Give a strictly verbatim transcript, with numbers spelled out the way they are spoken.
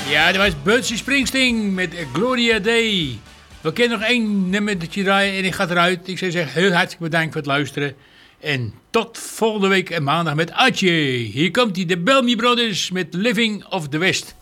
Ja, dat was Bruce Springsteen met Gloria Day. We kennen nog één nummertje draaien en ik ga eruit. Ik zou zeggen, heel hartelijk bedankt voor het luisteren. En tot volgende week en maandag met Atje. Hier komt hij, de Bellamy Brothers met Living of the West.